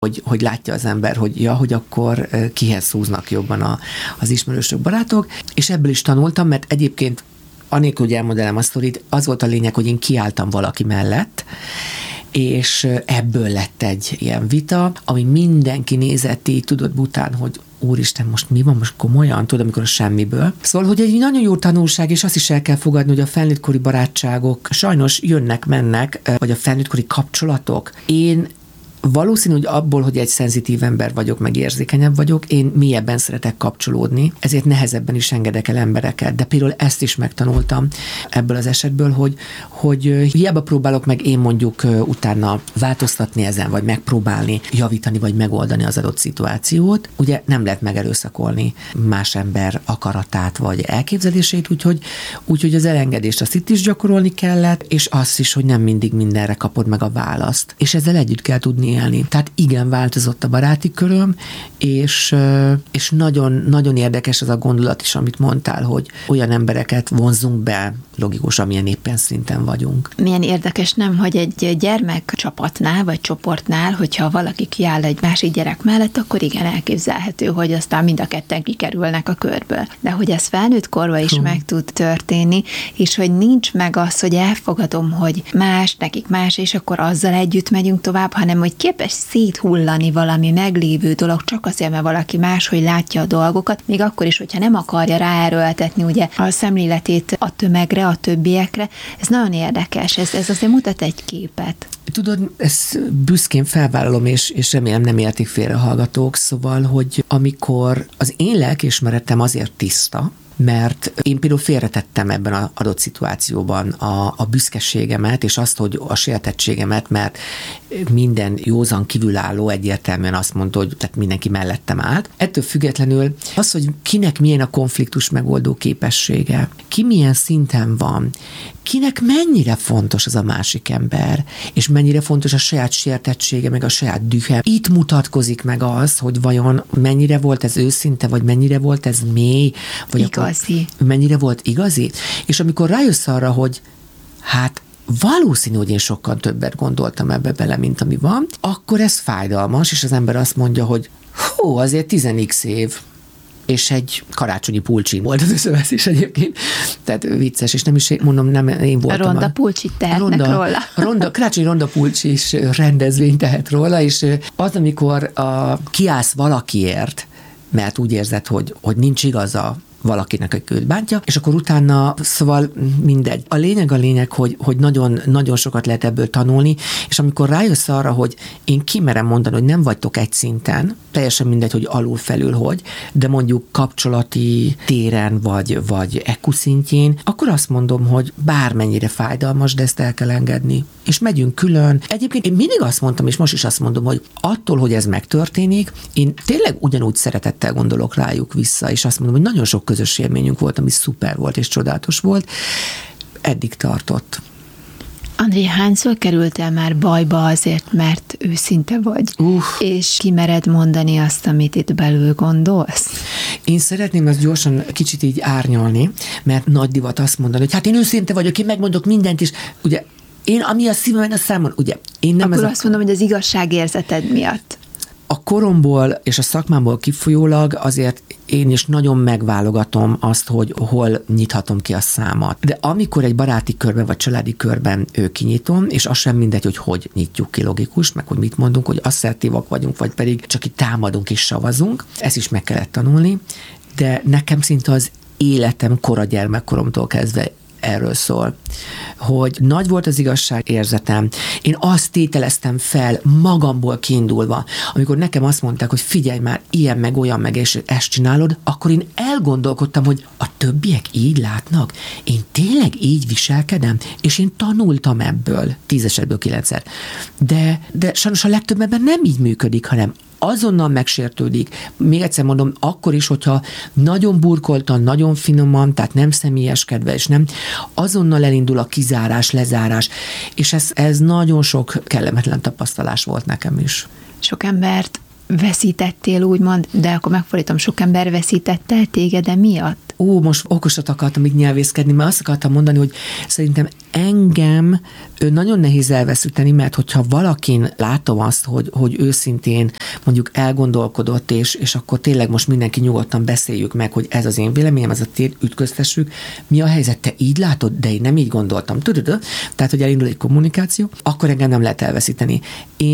hogy látja az ember, hogy akkor kihez húznak jobban az ismerősök, barátok, és ebből is tanultam, mert egyébként anélkül, hogy elmondanám a sztorit, az volt a lényeg, hogy én kiálltam valaki mellett, és ebből lett egy ilyen vita, ami mindenki nézett így, tudod, bután, hogy úristen, most mi van, most komolyan, tudod, amikor a semmiből. Szóval, hogy egy nagyon jó tanulság, és azt is el kell fogadni, hogy a felnőttkori barátságok sajnos jönnek, mennek, vagy a felnőttkori kapcsolatok. Én valószínű, hogy abból, hogy egy szenzitív ember vagyok, meg érzékenyebb vagyok, én mélyebben szeretek kapcsolódni, ezért nehezebben is engedek el embereket. De például ezt is megtanultam ebből az esetből, hogy hiába próbálok meg én mondjuk utána változtatni ezen, vagy megpróbálni javítani, vagy megoldani az adott szituációt. Ugye nem lehet megerőszakolni más ember akaratát, vagy elképzelését, úgyhogy az elengedést azt itt is gyakorolni kellett, és azt is, hogy nem mindig mindenre kapod meg a választ. És ezzel együtt kell tudni élni. Tehát igen, változott a baráti köröm, és nagyon, nagyon érdekes az a gondolat is, amit mondtál, hogy olyan embereket vonzunk be, logikus, amilyen éppen szinten vagyunk. Milyen érdekes, nem, hogy egy gyermekcsapatnál, vagy csoportnál, hogyha valaki kiáll egy másik gyerek mellett, akkor igen, elképzelhető, hogy aztán mind a ketten kikerülnek a körből. De hogy ez felnőtt korban is meg tud történni, és hogy nincs meg az, hogy elfogadom, hogy más, nekik más, és akkor azzal együtt megyünk tovább, hanem hogy képes széthullani valami meglévő dolog, csak azért, mert valaki máshogy látja a dolgokat, még akkor is, hogyha nem akarja ráerőltetni ugye a szemléletét a tömegre, a többiekre. Ez nagyon érdekes, ez azért mutat egy képet. Tudod, ezt büszkén felvállalom, és remélem nem értik félre a hallgatók, szóval, hogy amikor az én lelkiismeretem azért tiszta, mert én például félretettem ebben az adott szituációban a büszkeségemet, és azt, hogy a sértettségemet, mert minden józan kívülálló egyértelműen azt mondta, hogy tehát mindenki mellettem állt. Ettől függetlenül az, hogy kinek milyen a konfliktus megoldó képessége, ki milyen szinten van, kinek mennyire fontos az a másik ember, és mennyire fontos a saját sértettsége, meg a saját dühe. Itt mutatkozik meg az, hogy vajon mennyire volt ez őszinte, vagy mennyire volt ez mély, vagy igazi. Mennyire volt igazi. És amikor rájössz arra, hogy hát valószínű, hogy én sokkal többet gondoltam ebbe bele, mint ami van, akkor ez fájdalmas, és az ember azt mondja, hogy hú, azért 10x év, és egy karácsonyi pulcsi volt az összeveszés egyébként. Tehát vicces, és nem is mondom, nem én voltam. A ronda pulcsit tehetnek róla. Karácsonyi ronda pulcsi is rendezvény tehet róla, és az, amikor kiállsz valakiért, mert úgy érzed, hogy nincs igaza valakinek, aki őt bántja, és akkor utána, szóval mindegy. A lényeg, hogy nagyon, nagyon sokat lehet ebből tanulni, és amikor rájössz arra, hogy én kimerem mondani, hogy nem vagytok egy szinten, teljesen mindegy, hogy alul-felül hogy, de mondjuk kapcsolati téren, vagy EQ szintjén, akkor azt mondom, hogy bármennyire fájdalmas, de ezt el kell engedni. És megyünk külön. Egyébként én mindig azt mondtam, és most is azt mondom, hogy attól, hogy ez megtörténik, én tényleg ugyanúgy szeretettel gondolok rájuk vissza, és azt mondom, hogy nagyon sok közös élményünk volt, ami szuper volt és csodálatos volt. Eddig tartott. André, hányszor kerültél már bajba azért, mert őszinte vagy? És kimered mondani azt, amit itt belül gondolsz? Én szeretném ezt gyorsan kicsit így árnyalni, mert nagy divat azt mondani, hogy hát én őszinte vagyok, én megmondok mindent, és ugye én, ami a szívemen, a számon, ugye én nem akkor azt mondom, hogy az igazságérzeted miatt. A koromból és a szakmámból kifolyólag azért én is nagyon megválogatom azt, hogy hol nyithatom ki a számat. De amikor egy baráti körben vagy családi körben kinyitom, és az sem mindegy, hogy nyitjuk ki, logikus, meg hogy mit mondunk, hogy asszertívak vagyunk, vagy pedig csak itt támadunk és savazunk. Ezt is meg kellett tanulni, de nekem szinte az életem kora gyermekkoromtól kezdve erről szól, hogy nagy volt az igazságérzetem. Én azt tételeztem fel magamból kiindulva, amikor nekem azt mondták, hogy figyelj már, ilyen meg olyan meg, és ezt csinálod, akkor én elgondolkodtam, hogy a többiek így látnak, én tényleg így viselkedem, és én tanultam ebből 10 esetből 9-szer. De sajnos a legtöbb ebben nem így működik, hanem azonnal megsértődik. Még egyszer mondom, akkor is, hogyha nagyon burkoltan, nagyon finoman, tehát nem személyeskedve, és nem, azonnal elindul a kizárás, lezárás, és ez nagyon sok kellemetlen tapasztalás volt nekem is. Sok embert veszítettél, úgymond, de akkor megfordítom, sok ember veszített el téged emiatt? most okosat akartam így nyelvészkedni, mert azt akartam mondani, hogy szerintem engem nagyon nehéz elveszíteni, mert hogyha valakin látom azt, hogy őszintén mondjuk elgondolkodott, és akkor tényleg most mindenki nyugodtan beszéljük meg, hogy ez az én véleményem, ez a tér, ütköztessük, mi a helyzet, te így látod, de én nem így gondoltam. Tehát, hogy elindul egy kommunikáció, akkor engem nem lehet elveszíteni.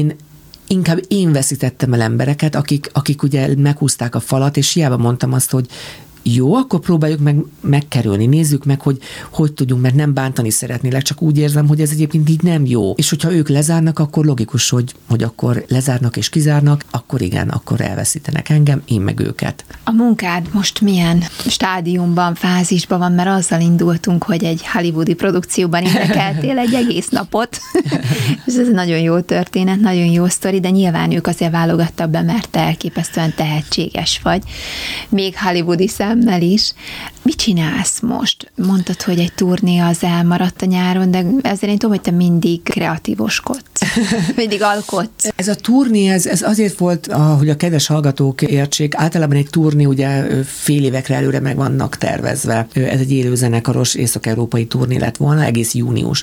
Inkább én veszítettem el embereket, akik ugye meghúzták a falat, és hiába mondtam azt, hogy jó, akkor próbáljuk meg megkerülni, nézzük meg, hogy tudjunk, mert nem bántani szeretnélek, csak úgy érzem, hogy ez egyébként így nem jó. És hogyha ők lezárnak, akkor logikus, hogy akkor lezárnak és kizárnak, akkor igen, akkor elveszítenek engem, én meg őket. A munkád most milyen stádiumban, fázisban van, mert azzal indultunk, hogy egy hollywoodi produkcióban énekeltél egy egész napot. Ez egy nagyon jó történet, nagyon jó sztori, de nyilván ők azért válogattak be, mert te elképesztően tehetséges vagy. Még hollywoodi szemmel is. Mit csinálsz most? Mondtad, hogy egy turné az elmaradt a nyáron, de ezért én tudom, hogy te mindig kreatívoskodsz. Mindig alkotsz. Ez a turné, ez azért volt, hogy a kedves hallgatók értsék, általában egy turné ugye fél évekre előre meg vannak tervezve. Ez egy élő zenekaros észak-európai turné lett volna, egész június.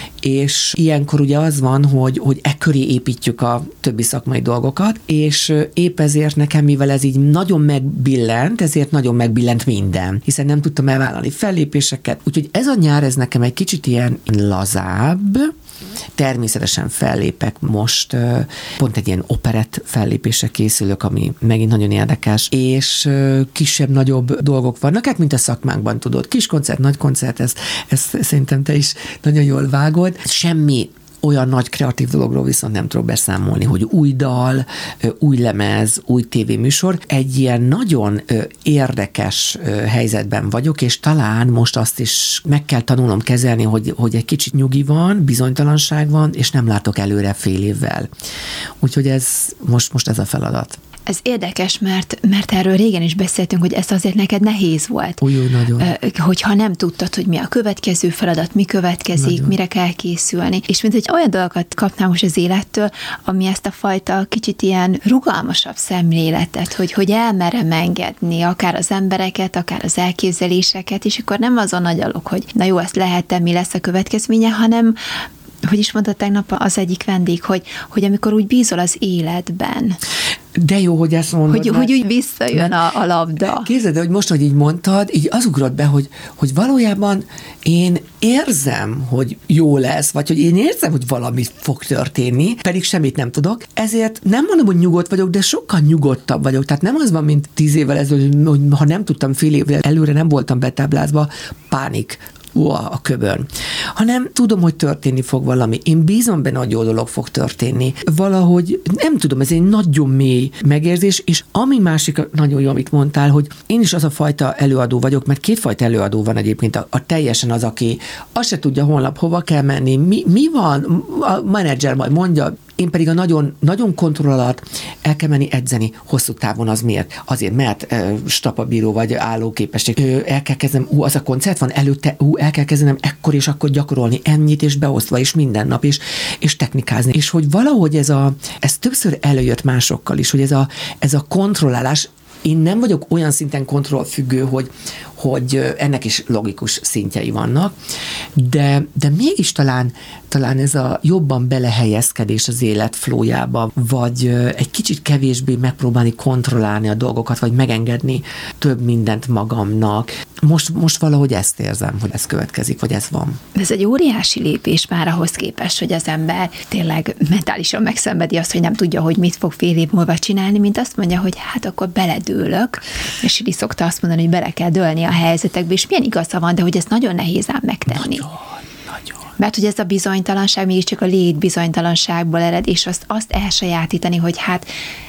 És ilyenkor ugye az van, hogy köré építjük a többi szakmai dolgokat, és épp ezért nekem, mivel ez így nagyon megbillent, ezért nagyon megbillent minden, hiszen nem tudtam elvállalni fellépéseket, úgyhogy ez a nyár, ez nekem egy kicsit ilyen lazább. Természetesen fellépek most, pont egy ilyen operett fellépésre készülök, ami megint nagyon érdekes, és kisebb-nagyobb dolgok vannak, hát mint a szakmánkban tudod, kis koncert, nagy koncert, ezt szerintem te is nagyon jól vágod. Semmi olyan nagy kreatív dologról viszont nem tudok beszámolni, hogy új dal, új lemez, új tévéműsor. Egy ilyen nagyon érdekes helyzetben vagyok, és talán most azt is meg kell tanulnom kezelni, hogy egy kicsit nyugi van, bizonytalanság van, és nem látok előre fél évvel. Úgyhogy ez most ez a feladat. Ez érdekes, mert erről régen is beszéltünk, hogy ez azért neked nehéz volt. Nagyon. Hogyha nem tudtad, hogy mi a következő feladat, mi következik, nagyon. Mire kell készülni. És mint hogy olyan dolgokat kapnám most az élettől, ami ezt a fajta kicsit ilyen rugalmasabb szemléletet, hogy elmerem engedni akár az embereket, akár az elképzeléseket, és akkor nem azon agyalok, hogy na jó, ezt lehet-e, mi lesz a következménye, hanem hogy is mondta tegnap az egyik vendég, hogy amikor úgy bízol az életben. De jó, hogy ezt mondod. Hogy úgy visszajön a labda. Képzeld, hogy most, hogy így mondtad, így az ugrott be, hogy valójában én érzem, hogy jó lesz, vagy hogy én érzem, hogy valami fog történni, pedig semmit nem tudok. Ezért nem mondom, hogy nyugodt vagyok, de sokkal nyugodtabb vagyok. Tehát nem az van, mint 10 évvel ezelőtt, hogy ha nem tudtam fél évvel előre, nem voltam betáblázva, pánik a köbön, hanem tudom, hogy történni fog valami. Én bízom benne, hogy jó dolog fog történni. Valahogy, nem tudom, ez egy nagyon mély megérzés, és ami másik nagyon jó, amit mondtál, hogy én is az a fajta előadó vagyok, mert kétfajta előadó van egyébként, a teljesen az, aki azt se tudja holnap hova kell menni, mi van, a menedzser majd mondja, én pedig a nagyon, nagyon kontroll alatt el kell menni edzeni hosszú távon. Az miért? Azért, mert strapabíró vagy állóképesség. El kell kezdenem, az a koncert van előtte, el kell kezdenem ekkor és akkor gyakorolni ennyit, és beosztva, és minden nap, és technikázni. És hogy valahogy ez többször előjött másokkal is, hogy ez a kontrollálás, én nem vagyok olyan szinten kontrollfüggő, hogy ennek is logikus szintjei vannak, de mégis talán ez a jobban belehelyezkedés az élet flójába, vagy egy kicsit kevésbé megpróbálni kontrollálni a dolgokat, vagy megengedni több mindent magamnak. Most valahogy ezt érzem, hogy ez következik, vagy ez van. Ez egy óriási lépés már ahhoz képest, hogy az ember tényleg mentálisan megszenvedi azt, hogy nem tudja, hogy mit fog fél év múlva csinálni, mint azt mondja, hogy hát akkor beledőlök, és Iri szokta azt mondani, hogy bele kell dőlni a helyzetekbe, és milyen igaza van, de hogy ez nagyon nehéz ám megtenni. Nagyon. Mert hogy ez a bizonytalanság mégiscsak a létbizonytalanságból ered, és azt elsajátítani, hogy hát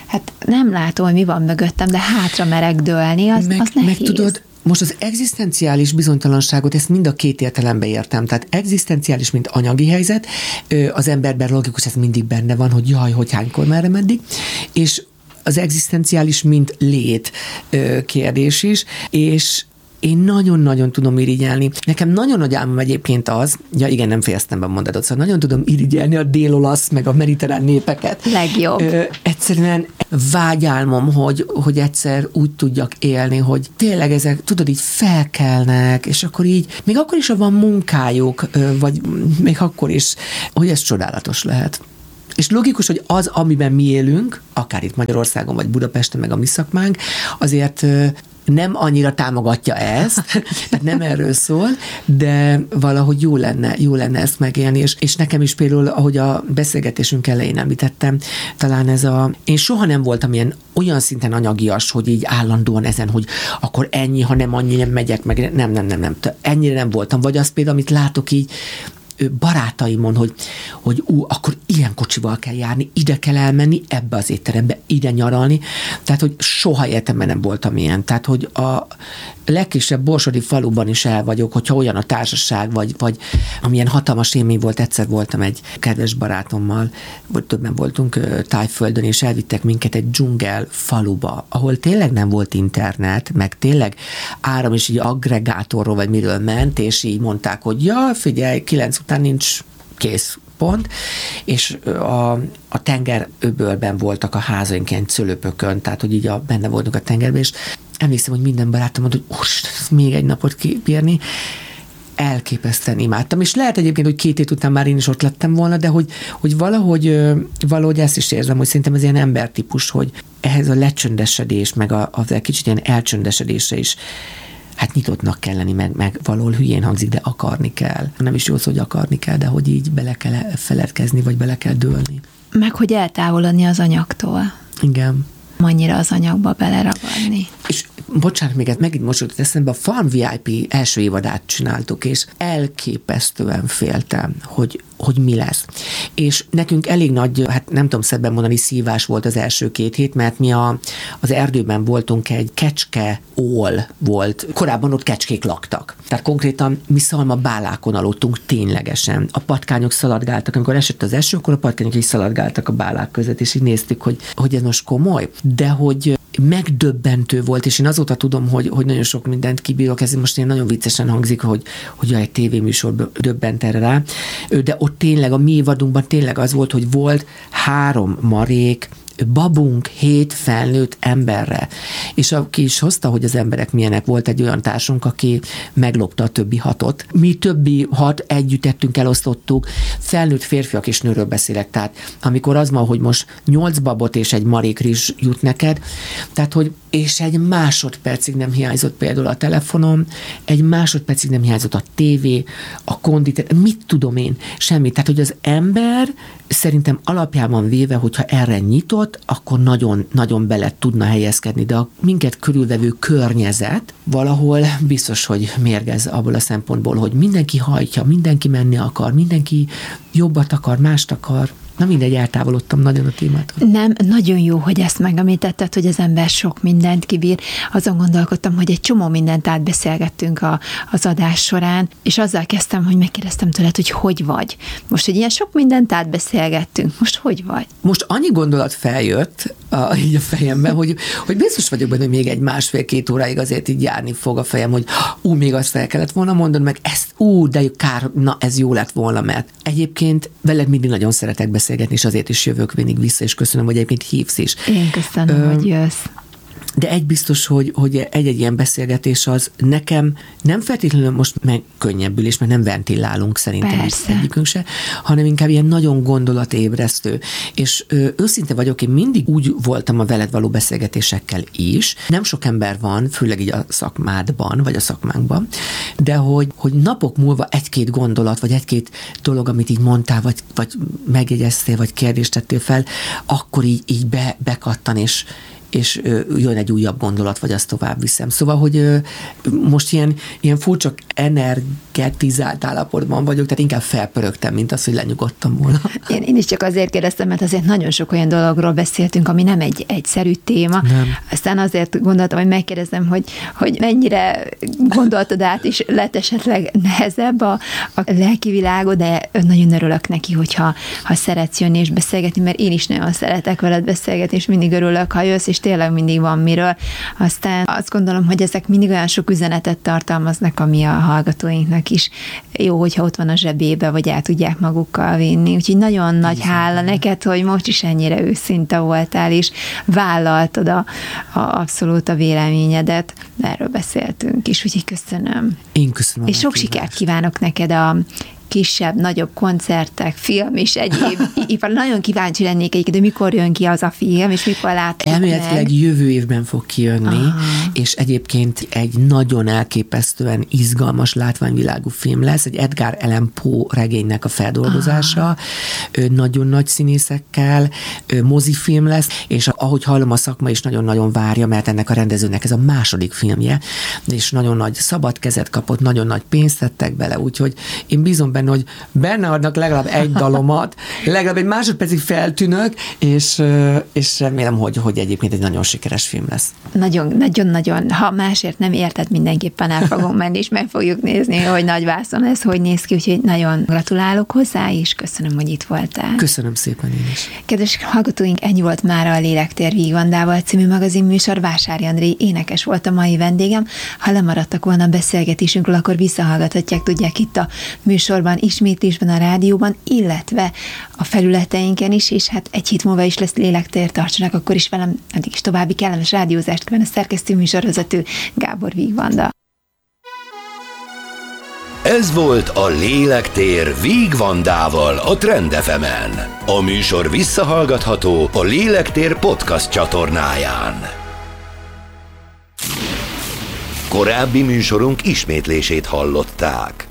nem látom, hogy mi van mögöttem, de hátra merek dőlni, az nehéz. Meg tudod, most az egzisztenciális bizonytalanságot, ezt mind a két értelemben értem. Tehát egzisztenciális, mint anyagi helyzet, az emberben logikus, ez mindig benne van, hogy jaj, hogy hánykor, merre, meddig, és az egzisztenciális, mint lét kérdés is, és én nagyon-nagyon tudom irigyelni. Nekem nagyon nagy álmom egyébként az, ja igen, nem fejeztem be a mondatot, szóval nagyon tudom irigyelni a dél-olasz, meg a mediterrán népeket. Legjobb. Egyszerűen vágyálmom, hogy egyszer úgy tudjak élni, hogy tényleg ezek, tudod, így felkelnek, és akkor így, még akkor is, ha van munkájuk, vagy még akkor is, hogy ez csodálatos lehet. És logikus, hogy az, amiben mi élünk, akár itt Magyarországon, vagy Budapesten, meg a mi szakmánk, azért nem annyira támogatja ezt, tehát nem erről szól, de valahogy jó lenne ezt megélni, és nekem is például, ahogy a beszélgetésünk elején említettem, talán én soha nem voltam olyan szinten anyagias, hogy így állandóan ezen, hogy akkor ennyi, ha nem annyi, nem megyek meg, nem. Ennyire nem voltam, vagy azt például, amit látok így, barátaimon, hogy akkor ilyen kocsival kell járni, ide kell elmenni, ebbe az étterembe, ide nyaralni, tehát, hogy soha életemben nem voltam ilyen. Tehát, hogy a legkisebb borsodi faluban is el vagyok, hogyha olyan a társaság, vagy amilyen hatalmas élmény volt, egyszer voltam egy kedves barátommal, vagy többen voltunk Tájföldön, és elvittek minket egy dzsungel faluba, ahol tényleg nem volt internet, meg tényleg áram is így aggregátorról, vagy miről ment, és így mondták, hogy ja, figyelj, 9 után nincs, kész, pont, és a tengeröbölben voltak a házaink ilyen cölöpökön, tehát, hogy így benne voltunk a tengerben, és emlékszem, hogy minden barátom mondta, hogy még egy napot kibírni, elképesztően imádtam, és lehet egyébként, hogy 2 hét után már én is ott lettem volna, de hogy valahogy ezt is érzem, hogy szerintem ez ilyen embertípus, hogy ehhez a lecsöndesedés, meg az egy kicsit ilyen elcsöndesedésre is hát nyitottnak kell lenni, meg valahol hülyén hangzik, de akarni kell. Nem is jó szó, hogy akarni kell, de hogy így bele kell feledkezni, vagy bele kell dőlni. Meg hogy eltávolodni az anyagtól. Igen. Annyira az anyagba beleragadni. És bocsánat, még megint most jutott eszembe, a Farm VIP első évadát csináltuk, és elképesztően féltem, hogy mi lesz. És nekünk elég nagy, hát nem tudom szebben mondani, szívás volt az első 2 hét, mert mi az erdőben voltunk, egy kecskeól volt. Korábban ott kecskék laktak. Tehát konkrétan mi szalmabálákon aludtunk ténylegesen. A patkányok szaladgáltak, amikor esett az eső, akkor a patkányok is szaladgáltak a bálák között, és így néztük, hogy ez most komoly. De hogy megdöbbentő volt, és én azóta tudom, hogy nagyon sok mindent kibírok, ez most ilyen nagyon viccesen hangzik, hogy egy tévéműsor döbbent erre rá, de ott tényleg a mi évadunkban tényleg az volt, hogy volt 3 marék, babunk 7 felnőtt emberre. És aki is hozta, hogy az emberek milyenek, volt egy olyan társunk, aki meglopta a többi 6-ot. Mi többi 6 együtt ettünk, elosztottuk, felnőtt férfiak és nőről beszélek. Tehát amikor az van, hogy most 8 babot és egy marék rizs jut neked, tehát hogy és egy másodpercig nem hiányzott például a telefonom, egy másodpercig nem hiányzott a tévé, a konditer, mit tudom én, semmi. Tehát, hogy az ember szerintem alapjában véve, hogyha erre nyitott, akkor nagyon bele tudna helyezkedni, de a minket körülvevő környezet valahol biztos, hogy mérgez abból a szempontból, hogy mindenki hajtja, mindenki menni akar, mindenki jobbat akar, mást akar. Na mindegy, eltávolodtam nagyon a témától. Nem, nagyon jó, hogy ezt megemlítetted, hogy az ember sok mindent kibír. Azon gondolkodtam, hogy egy csomó mindent átbeszélgettünk az adás során, és azzal kezdtem, hogy megkérdeztem tőled, hogy vagy. Most, hogy ilyen sok mindent átbeszélgettünk, most hogy vagy? Most annyi gondolat feljött így a fejemben, hogy biztos vagyok benne, hogy még egy 1,5-2 óráig azért így járni fog a fejem, hogy még azt fel kellett volna mondani, meg ezt, de kár, na ez jó lett volna, mert egyébként veled mindig nagyon szeretek beszélgetni, és azért is jövök mindig vissza, és köszönöm, hogy egyébként hívsz is. Én köszönöm, hogy jössz. De egy biztos, hogy egy ilyen beszélgetés az nekem nem feltétlenül most meg könnyebbülés, mert nem ventilálunk szerintem egyikünk se, hanem inkább ilyen nagyon gondolatébresztő. És őszinte vagyok, én mindig úgy voltam a veled való beszélgetésekkel is. Nem sok ember van, főleg így a szakmádban, vagy a szakmánkban, de hogy napok múlva 1-2 gondolat, vagy 1-2 dolog, amit így mondtál, vagy megjegyeztél, vagy kérdést tettél fel, akkor így bekattan, és jön egy újabb gondolat, vagy azt tovább viszem. Szóval, hogy most ilyen furcsa energetizált állapotban vagyok, tehát inkább felpörögtem, mint az, hogy lenyugodtam volna. Én is csak azért kérdeztem, mert azért nagyon sok olyan dologról beszéltünk, ami nem egy egyszerű téma. Nem. Aztán azért gondoltam, hogy megkérdezem, hogy mennyire gondoltad át, és lett esetleg nehezebb a lelki világod, de nagyon örülök neki, hogyha szeretsz jönni és beszélgetni, mert én is nagyon szeretek veled beszélgetni, és mindig örülök, ha jössz, és és tényleg mindig van miről. Aztán azt gondolom, hogy ezek mindig olyan sok üzenetet tartalmaznak, ami a hallgatóinknak is jó, hogyha ott van a zsebébe, vagy el tudják magukkal vinni. Úgyhogy nagyon nagy hála neked, hogy most is ennyire őszinte voltál, és vállaltad abszolút a véleményedet. Erről beszéltünk is, úgyhogy köszönöm. Én köszönöm. És sok sikert kívánok neked a kisebb, nagyobb koncertek, film és egyéb. Nagyon kíváncsi lennék egyébként, hogy mikor jön ki az a film, és mikor látjuk elméletileg jövő évben fog kijönni, és egyébként egy nagyon elképesztően izgalmas látványvilágú film lesz, egy Edgar Allan Poe regénynek a feldolgozása, nagyon nagy színészekkel, mozifilm lesz, és ahogy hallom, a szakma is nagyon-nagyon várja, mert ennek a rendezőnek ez a második filmje, és nagyon nagy szabad kezet kapott, nagyon nagy pénzt tettek bele, úgyhogy én bízom benne, hogy benne adnak legalább egy dalomat, legalább egy másodpercig feltűnök, és remélem, hogy egyébként egy nagyon sikeres film lesz. Nagyon-nagyon, ha másért nem érted, mindenképpen el fogom menni, és meg fogjuk nézni, hogy nagy vászon ez, hogy néz ki, úgyhogy nagyon gratulálok hozzá, és köszönöm, hogy itt voltál. Köszönöm szépen én is. Kedves hallgatóink, ennyi volt mára a Lélektér Vígvandával című magazinműsor. Vásári André énekes volt a mai vendégem. Ha lemaradtak volna a beszélgetésünkről, akkor visszahallgathatják, tudják, itt a műsorban, ismétlésben, a rádióban, illetve a felületeinken is, és hát egy hét múlva is lesz Lélektér, tartsanak akkor is velem, addig is további kellemes rádiózást kíván a szerkesztő műsorvezető Gábor Vígvanda. Ez volt a Lélektér Vígvandával a Trend FM-en. A műsor visszahallgatható a Lélektér podcast csatornáján. Korábbi műsorunk ismétlését hallották.